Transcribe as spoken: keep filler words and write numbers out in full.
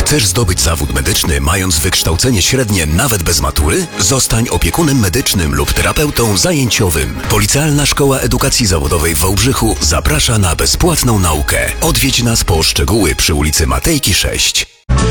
Chcesz zdobyć zawód medyczny, mając wykształcenie średnie nawet bez matury? Zostań opiekunem medycznym lub terapeutą zajęciowym. Policealna Szkoła Edukacji Zawodowej w Wałbrzychu zaprasza na bezpłatną naukę. Odwiedź nas po szczegóły przy ulicy Matejki sześć.